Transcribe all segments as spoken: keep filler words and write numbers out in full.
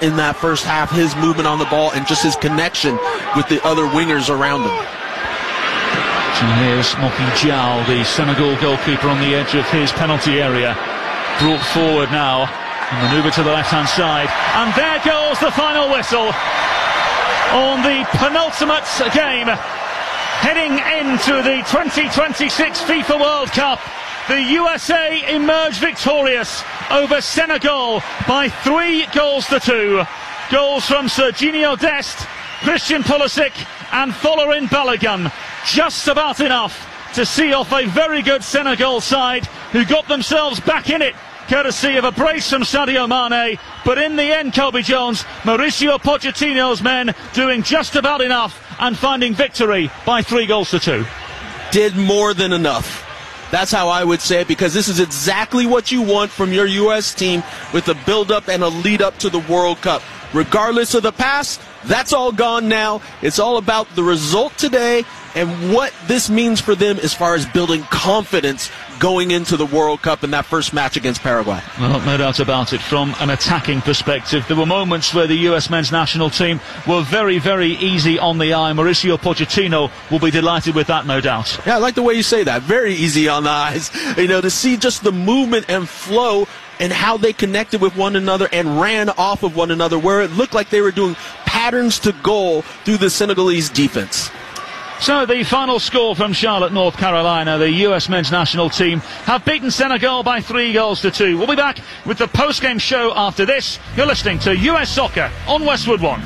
in that first half, his movement on the ball and just his connection with the other wingers around him. And here's Moki Diao, the Senegal goalkeeper, on the edge of his penalty area. Brought forward now, and manoeuvre to the left-hand side. And there goes the final whistle on the penultimate game, heading into the twenty twenty-six FIFA World Cup. The U S A emerged victorious over Senegal by three goals to two. Goals from Serginho Dest, Christian Pulisic and Folarin Balogun. Just about enough to see off a very good Senegal side who got themselves back in it, courtesy of a brace from Sadio Mane. But in the end, Colby Jones, Mauricio Pochettino's men doing just about enough and finding victory by three goals to two. Did more than enough. That's how I would say it, because this is exactly what you want from your U S team with a build-up and a lead-up to the World Cup. Regardless of the past, that's all gone now. It's all about the result today and what this means for them as far as building confidence going into the World Cup in that first match against Paraguay. Well, no doubt about it. From an attacking perspective, there were moments where the U S men's national team were very, very easy on the eye. Mauricio Pochettino will be delighted with that, no doubt. Yeah, I like the way you say that. Very easy on the eyes. You know, to see just the movement and flow and how they connected with one another and ran off of one another, where it looked like they were doing patterns to goal through the Senegalese defense. So the final score from Charlotte, North Carolina. The U S men's national team have beaten Senegal by three goals to two. We'll be back with the post-game show after this. You're listening to U S Soccer on Westwood One.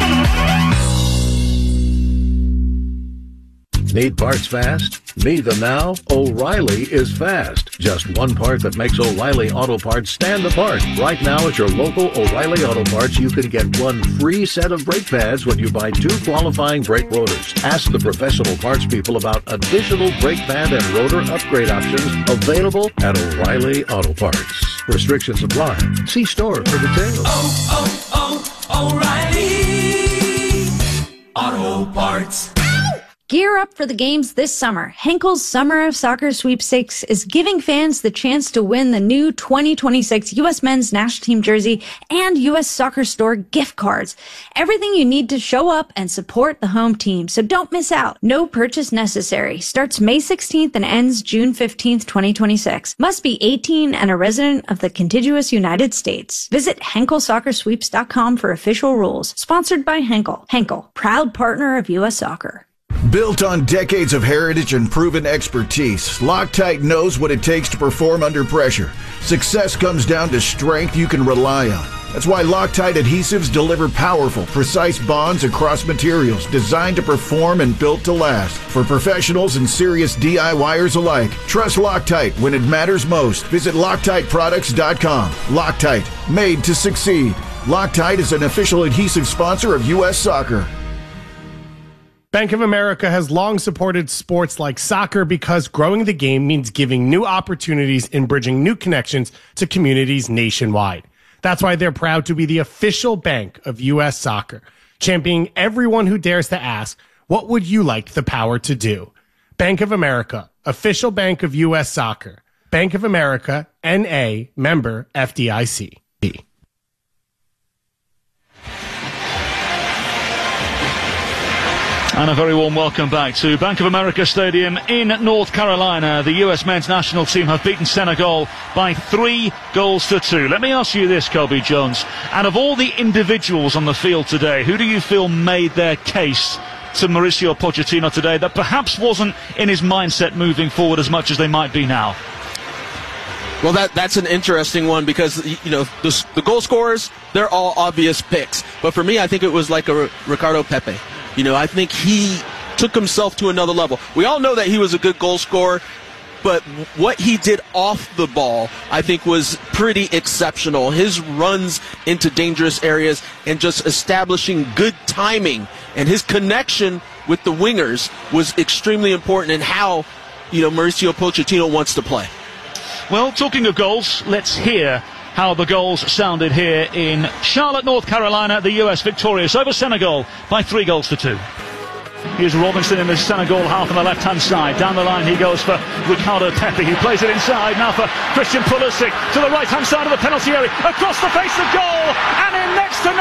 Need parts fast? Need them now? O'Reilly is fast. Just one part that makes O'Reilly Auto Parts stand apart. Right now at your local O'Reilly Auto Parts, you can get one free set of brake pads when you buy two qualifying brake rotors. Ask the professional parts people about additional brake pad and rotor upgrade options available at O'Reilly Auto Parts. Restrictions apply. See store for details. Oh, oh, oh, O'Reilly Auto Parts. Gear up for the games this summer. Henkel's Summer of Soccer Sweepstakes is giving fans the chance to win the new twenty twenty-six U S Men's National Team jersey and U S Soccer Store gift cards. Everything you need to show up and support the home team, so don't miss out. No purchase necessary. Starts May sixteenth and ends June fifteenth, twenty twenty-six. Must be eighteen and a resident of the contiguous United States. Visit Henkel Soccer Sweeps dot com for official rules. Sponsored by Henkel. Henkel, proud partner of U S Soccer. Built on decades of heritage and proven expertise, Loctite knows what it takes to perform under pressure. Success comes down to strength you can rely on. That's why Loctite adhesives deliver powerful, precise bonds across materials designed to perform and built to last. For professionals and serious DIYers alike, trust Loctite when it matters most. Visit Loctite Products dot com. Loctite, made to succeed. Loctite is an official adhesive sponsor of U S Soccer. Bank of America has long supported sports like soccer because growing the game means giving new opportunities and bridging new connections to communities nationwide. That's why they're proud to be the official bank of U S Soccer, championing everyone who dares to ask, what would you like the power to do? Bank of America, official bank of U S Soccer. Bank of America, N A, member F D I C. And a very warm welcome back to Bank of America Stadium in North Carolina. The U S men's national team have beaten Senegal by three goals to two. Let me ask you this, Colby Jones. Out of all the individuals on the field today, who do you feel made their case to Mauricio Pochettino today that perhaps wasn't in his mindset moving forward as much as they might be now? Well, that that's an interesting one because, you know, the, the goal scorers, they're all obvious picks. But for me, I think it was like a Ricardo Pepi. You know, I think he took himself to another level. We all know that he was a good goal scorer, but what he did off the ball, I think, was pretty exceptional. His runs into dangerous areas and just establishing good timing and his connection with the wingers was extremely important in how, you know, Mauricio Pochettino wants to play. Well, talking of goals, let's hear how the goals sounded here in Charlotte, North Carolina. The U S victorious over Senegal by three goals to two. Here's Robinson in the Senegal half on the left-hand side. Down the line he goes for Ricardo Pepi, who plays it inside. Now for Christian Pulisic to the right-hand side of the penalty area. Across the face of goal and in next to